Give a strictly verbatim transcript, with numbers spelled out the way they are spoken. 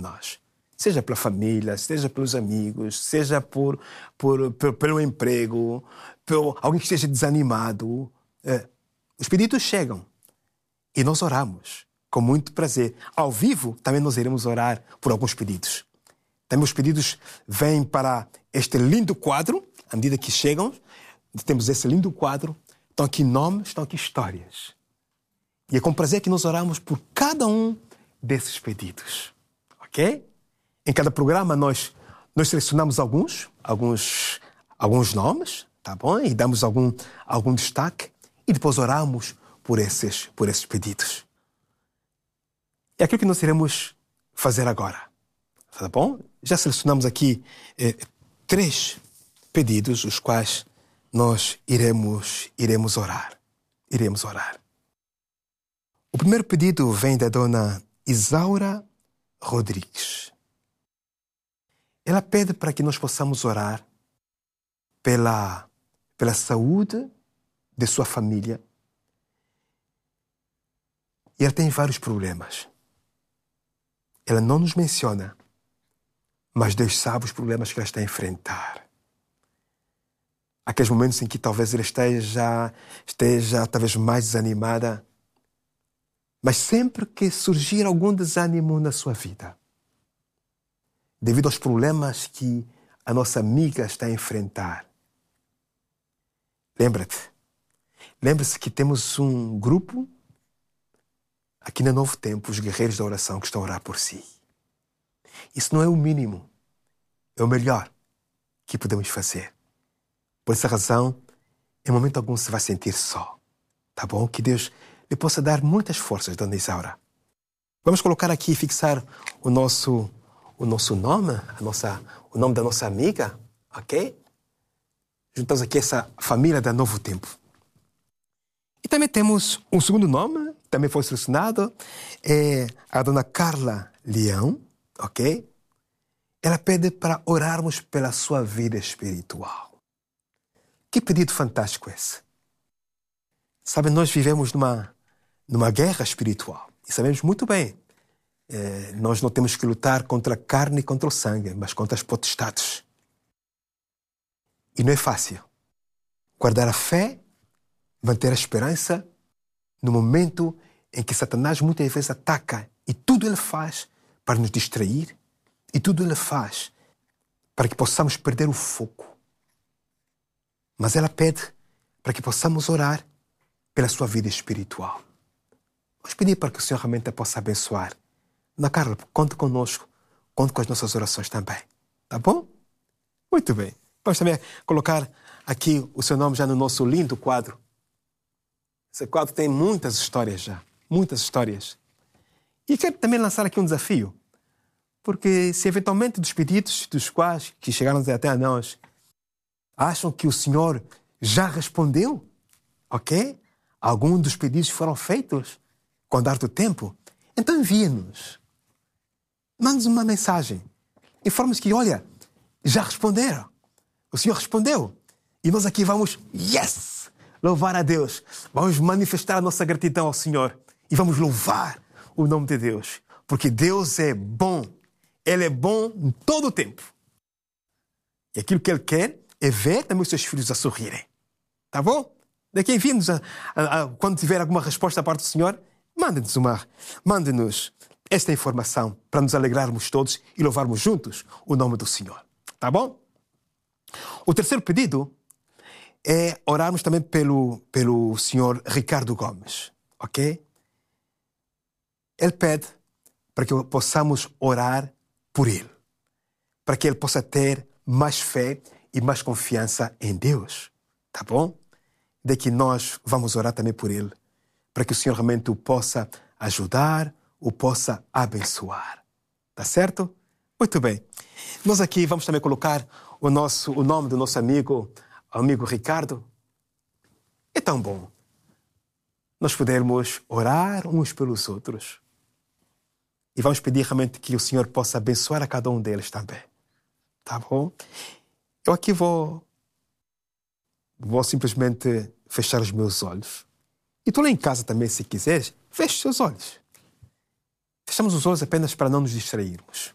nós. Seja pela família, seja pelos amigos, seja por, por, por, pelo emprego, por alguém que esteja desanimado. É, os pedidos chegam e nós oramos com muito prazer. Ao vivo, também nós iremos orar por alguns pedidos. Também os pedidos vêm para este lindo quadro, à medida que chegam, temos esse lindo quadro, estão aqui nomes, estão aqui histórias. E é com prazer que nós oramos por cada um desses pedidos. Ok? Em cada programa nós, nós selecionamos alguns, alguns, alguns nomes, tá bom? E damos algum, algum destaque e depois oramos por esses, por esses pedidos. É aquilo que nós iremos fazer agora, tá bom? Já selecionamos aqui eh, três pedidos, os quais nós iremos, iremos orar. Iremos orar. O primeiro pedido vem da dona Isaura Rodrigues. Ela pede para que nós possamos orar pela, pela saúde de sua família. E ela tem vários problemas. Ela não nos menciona, mas Deus sabe os problemas que ela está a enfrentar. Aqueles momentos em que talvez ela esteja, esteja talvez mais desanimada. Mas sempre que surgir algum desânimo na sua vida, devido aos problemas que a nossa amiga está a enfrentar, lembra-te, lembre-se que temos um grupo aqui na Novo Tempo, os guerreiros da oração que estão a orar por si. Isso não é o mínimo, é o melhor que podemos fazer. Por essa razão, em momento algum se vai sentir só. Tá bom? Que Deus lhe possa dar muitas forças, dona Isaura. Vamos colocar aqui e fixar o nosso, o nosso nome, a nossa, o nome da nossa amiga, ok? Juntamos aqui essa família da Novo Tempo. E também temos um segundo nome, também foi selecionado, é a dona Carla Leão, ok? Ela pede para orarmos pela sua vida espiritual. Que pedido fantástico esse! Sabe, nós vivemos numa, numa guerra espiritual. E sabemos muito bem, eh, nós não temos que lutar contra a carne e contra o sangue, mas contra as potestades. E não é fácil. Guardar a fé, manter a esperança, no momento em que Satanás muitas vezes ataca e tudo ele faz para nos distrair e tudo ele faz para que possamos perder o foco. Mas ela pede para que possamos orar pela sua vida espiritual. Vamos pedir para que o Senhor realmente a possa abençoar. Ana Carla, conte conosco, conte com as nossas orações também. Tá bom? Muito bem. Vamos também colocar aqui o seu nome já no nosso lindo quadro. Esse quadro tem muitas histórias já, muitas histórias. E quero também lançar aqui um desafio, porque se eventualmente dos pedidos dos quais que chegaram até a nós, acham que o Senhor já respondeu, ok? Alguns dos pedidos foram feitos com o andar do tempo, então envie-nos. Mande-nos uma mensagem. Informe-nos que, olha, já responderam. O Senhor respondeu. E nós aqui vamos, yes! Louvar a Deus. Vamos manifestar a nossa gratidão ao Senhor. E vamos louvar o nome de Deus. Porque Deus é bom. Ele é bom em todo o tempo. E aquilo que Ele quer é ver também os seus filhos a sorrirem. Tá bom? Daqui envie-nos, a, a, a, quando tiver alguma resposta da parte do Senhor, mande-nos uma, mande-nos esta informação para nos alegrarmos todos e louvarmos juntos o nome do Senhor. Tá bom? O terceiro pedido é orarmos também pelo, pelo senhor Ricardo Gomes, ok? Ele pede para que possamos orar por ele, para que ele possa ter mais fé e mais confiança em Deus, tá bom? De que nós vamos orar também por ele, para que o Senhor realmente o possa ajudar, o possa abençoar, tá certo? Muito bem. Nós aqui vamos também colocar o, nosso, o nome do nosso amigo, amigo Ricardo. É tão bom nós podermos orar uns pelos outros. E vamos pedir realmente que o Senhor possa abençoar a cada um deles também. Tá bom? Eu aqui vou, vou simplesmente fechar os meus olhos. E tu lá em casa também, se quiseres, feche os seus olhos. Fechamos os olhos apenas para não nos distrairmos.